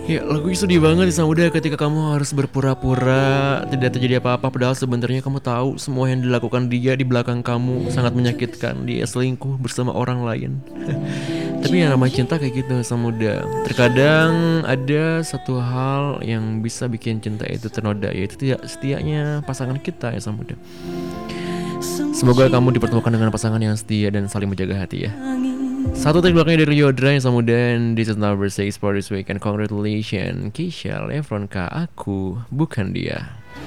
Ya, lagunya sedih banget ya Samuda ketika kamu harus berpura-pura tidak terjadi apa-apa padahal sebenarnya kamu tahu semua yang dilakukan dia di belakang kamu sangat menyakitkan. Dia selingkuh bersama orang lain. Tapi yang namanya cinta kayak gitu Samuda. Terkadang ada satu hal yang bisa bikin cinta itu ternoda, yaitu tidak setianya pasangan kita ya Samuda. Semoga kamu dipertemukan dengan pasangan yang setia dan saling menjaga hati ya. Satu trik belakangnya dari Yodra yang sama, dan this is number 6 for this week. And congratulations Keisha Lefron K, aku bukan dia.